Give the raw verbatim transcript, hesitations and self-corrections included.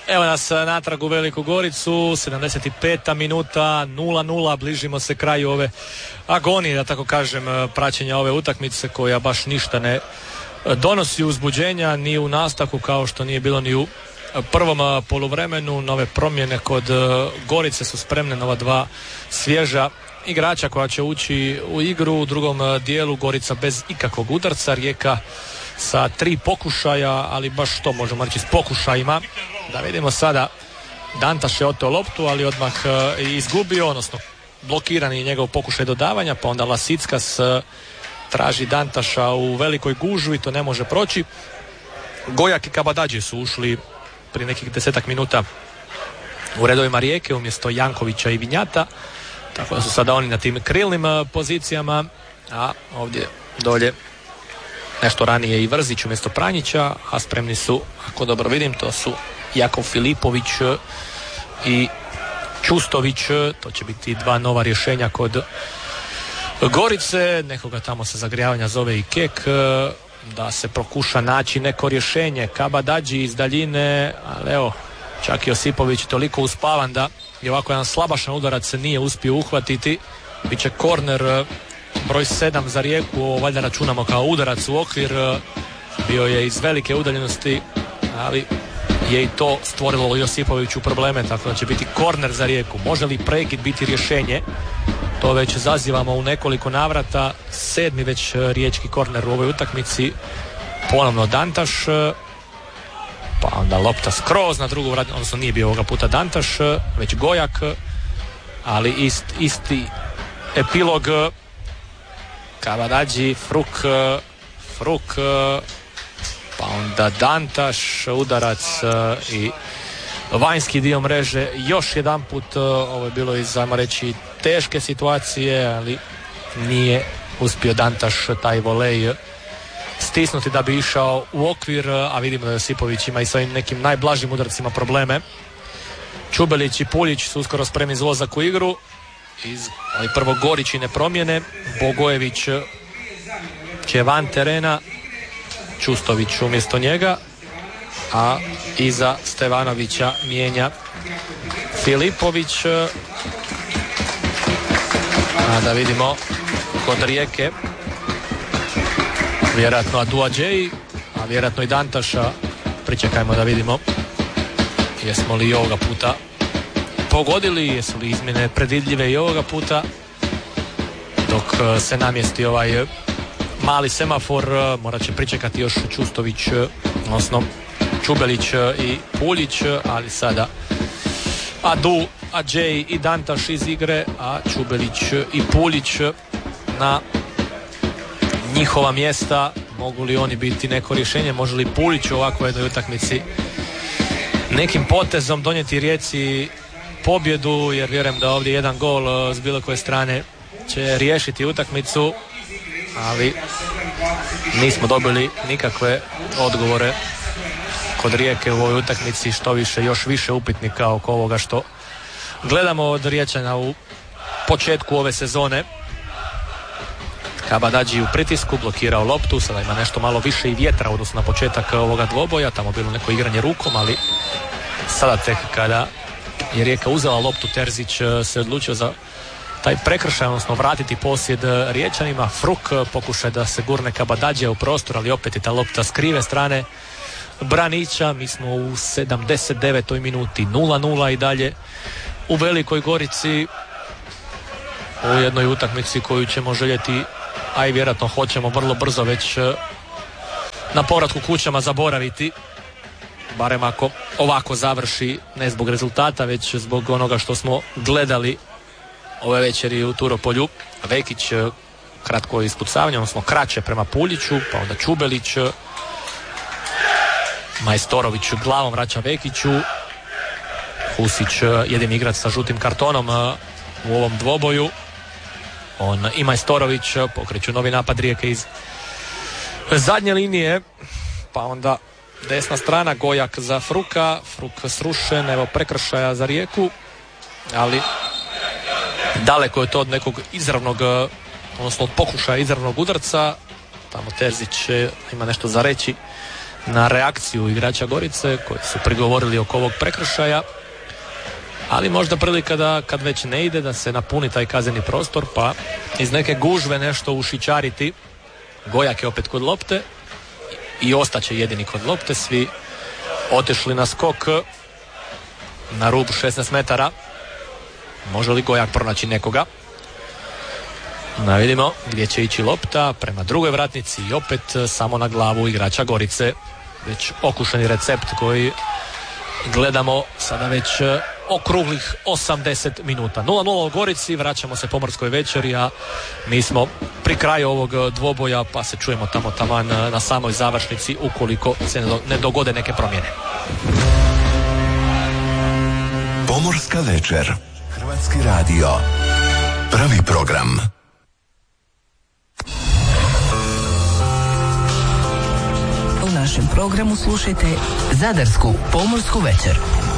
Evo nas natrag u Veliku Goricu, sedamdeset peta minuta, nula nula, bližimo se kraju ove agonije, da tako kažem, praćenja ove utakmice koja baš ništa ne donosi uzbuđenja ni u nastavku, kao što nije bilo ni u prvom poluvremenu. Nove promjene kod Gorice su spremne, nova dva svježa igrača koja će ući u igru. U drugom dijelu Gorica bez ikakvog udarca, Rijeka sa tri pokušaja, ali baš to možemo reći s pokušajima. Da vidimo sada, Dantaš je oteo loptu, ali odmah izgubio, odnosno blokiran je njegov pokušaj dodavanja, pa onda Lasickas traži Dantaša u velikoj gužvi, to ne može proći. Gojak i Kabadadži su ušli prije nekih desetak minuta u redovima Rijeke umjesto Jankovića i Vinjata, tako da su sada oni na tim krilnim pozicijama, a ovdje dolje nešto ranije i Vrzić umjesto Pranjića, a spremni su, ako dobro vidim, to su Jakov Filipović i Čustović. To će biti dva nova rješenja kod Gorice. Nekoga tamo sa zagrijavanja zove i Kek, da se prokuša naći neko rješenje. Kabadadži iz daljine, ali evo, čak i Josipović toliko uspavan da i ovako jedan slabašan udarac se nije uspio uhvatiti. Biće korner broj sedam za Rijeku, ovo valjda računamo kao udarac u okvir. Bio je iz velike udaljenosti, ali je i to stvorilo Josipoviću probleme, tako da će biti korner za Rijeku. Može li prekid biti rješenje? To već zazivamo u nekoliko navrata. Sedmi već riječki korner u ovoj utakmici. Ponovno Dantaš, pa onda lopta skroz na drugu, odnosno nije bio ovoga puta Dantaš, već Gojak, ali ist, isti epilog. Kabadadži, Fruk, Fruk, pa onda Dantaš, udarac i vanjski dio mreže. Još jedan put, ovo je bilo iz, ajmo reći, teške situacije, ali nije uspio Dantaš taj volej stisnuti da bi išao u okvir, a vidimo da Josipović ima i s ovim nekim najblažim udarcima probleme. Čubelić i Puljić su uskoro spremni za ulazak u igru. Iz ali prvo Goričine promjene. Bogojević će van terena, Čustović umjesto njega, a iza Stevanovića mijenja Filipović. A da vidimo kod Rijeke vjerojatno Aduadžeji, a vjerojatno i Dantaša. Pričekajmo da vidimo jesmo li i ovoga puta pogodili, jesu li izmjene predvidljive i ovoga puta. Dok se namjesti ovaj mali semafor, morat će pričekati još Čustović, odnosno Čubelić i Puljić, ali sada Adu, Adžej i Dantaš iz igre, a Čubelić i Puljić na njihova mjesta. Mogu li oni biti neko rješenje? Može li Puljić u ovakvoj jednoj utakmici nekim potezom donijeti Rijeci pobjedu, jer vjerujem da ovdje jedan gol s bilo koje strane će riješiti utakmicu, ali nismo dobili nikakve odgovore kod Rijeke u ovoj utakmici, što više, još više upitnika oko ovoga što gledamo od Riječana u početku ove sezone. Kabadadži u pritisku, blokirao loptu, sada ima nešto malo više i vjetra u odnosu na početak ovoga dvoboja, tamo bilo neko igranje rukom, ali sada tek kada je Rijeka uzela loptu, Terzić se odlučio za taj prekršaj, odnosno vratiti posjed Riječanima. Fruk pokušaj da se gurne Kabadadžija u prostor, ali opet je ta lopta s krive strane Branića. Mi smo u sedamdeset devetoj minuti, nula nula i dalje u Velikoj Gorici, u jednoj utakmici koju ćemo željeti, a i vjerojatno hoćemo vrlo brzo već na povratku kućama zaboraviti, barem ako ovako završi, ne zbog rezultata već zbog onoga što smo gledali ove večeri u Turopolju. Vekić kratko ispucavanje, odnosno kraće prema Puljiću, pa onda Čubelić, Majstorović glavom vraća Vekiću, Husić jedini igrač sa žutim kartonom u ovom dvoboju, on i Majstorović pokreću novi napad Rijeke iz zadnje linije, pa onda desna strana, Gojak za Fruka, Fruk srušen, evo prekršaja za Rijeku, ali daleko je to od nekog izravnog, odnosno od pokušaja izravnog udarca. Tamo Terzić ima nešto za reći na reakciju igrača Gorice koji su prigovorili oko ovog prekršaja, ali možda prilika da kad već ne ide da se napuni taj kazneni prostor pa iz neke gužve nešto ušićariti. Gojak je opet kod lopte i ostaće jedini kod lopte, svi otišli na skok na rub šesnaest metara. Može li Gojak pronaći nekoga? Da vidimo gdje će ići lopta, prema drugoj vratnici i opet samo na glavu igrača Gorice. Već okušani recept koji gledamo sada već okruglih osamdeset minuta. nula nula u Gorici, vraćamo se Pomorskoj večeri, a mi smo pri kraju ovog dvoboja pa se čujemo tamo taman na samoj završnici ukoliko se ne dogode neke promjene. Pomorska večer, Hrvatski radio, prvi program. U našem programu slušajte Zadarsku pomorsku večer.